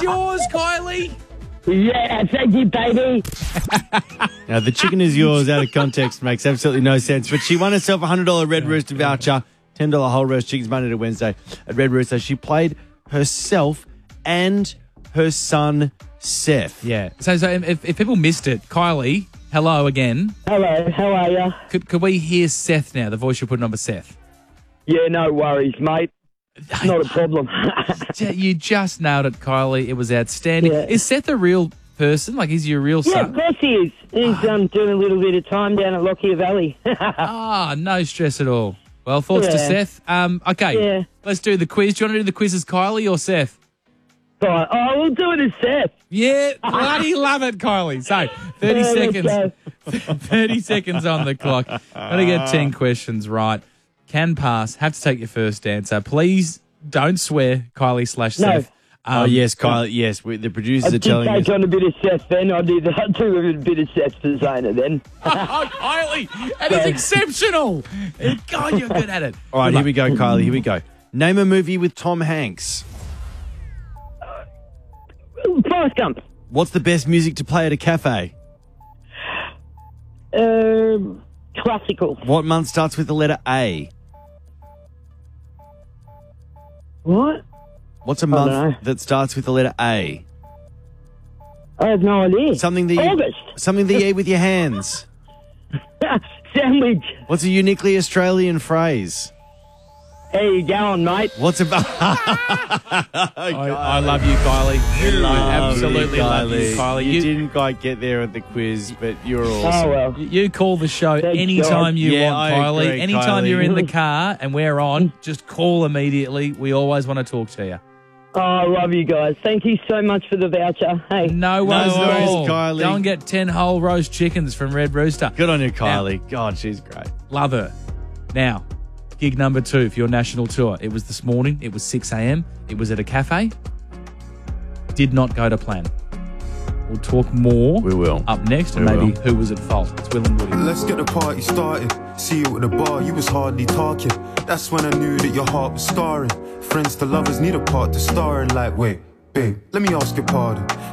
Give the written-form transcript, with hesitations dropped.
yours, Kylie. Yeah, thank you, baby. Now, the chicken is yours out of context makes absolutely no sense, but she won herself a $100 Red Rooster voucher, $10 whole roast chickens Monday to Wednesday at Red Rooster. She played herself and her son, Seth. Yeah. So if people missed it, Kylie, hello again. Hello, how are you? Could we hear Seth now, the voice you're putting on for Seth? Yeah, no worries, mate. Not a problem. You just nailed it, Kylie. It was outstanding. Yeah. Is Seth a real person? Like, is he your real Yeah, son? of course he is. He's doing a little bit of time down at Lockyer Valley. No stress at all. Well, thoughts to Yeah. Seth. Okay, Yeah. let's do the quiz. Do you want to do the quiz as Kylie or Seth? Right. Oh, we'll do it as Seth. Yeah, bloody love it, Kylie. So, 30 Yeah, let's seconds. go. 30 seconds on the clock. Got to get 10 questions right. Can pass. Have to take your first answer. Please don't swear, Kylie/Seth. No. Yes, Kylie. Yes, the producers I are did telling take us. on a bit of Seth then. I'll do a bit of Seth for Zona then. Oh, Kylie, that is exceptional. God, you're good at it. All right, here we go, Kylie. Here we go. Name a movie with Tom Hanks. Forrest Gump. What's the best music to play at a cafe? Classical. What month starts with the letter A? What? What's a don't know. month that starts with the letter A? I have no idea. Something that August. Something that you eat with your hands. Sandwich. What's a uniquely Australian phrase? How you going, mate? What's about? I love you, Kylie. I absolutely love you, Kylie. You didn't quite get there at the quiz, but you're awesome. Oh, well. You call the show Thanks, anytime guys. you Yeah, want, I Kylie. agree, Anytime Kylie. you're in the car and we're on, just call immediately. We always want to talk to you. Oh, I love you guys. Thank you so much for the voucher. Hey. No worries at worries, all. Kylie. Go and get 10 whole roast chickens from Red Rooster. Good on you, Kylie. God, she's great. Love her. Now, gig number 2 for your national tour. It was this morning. It was 6 a.m. It was at a cafe. Did not go to plan. We'll talk more. We will. Up next, and We maybe will. who was at fault. It's Will and Woody. Let's get the party started. See you at the bar, you was hardly talking. That's when I knew that your heart was scarring. Friends to lovers need a part to star in. Like, wait, babe, let me ask your pardon.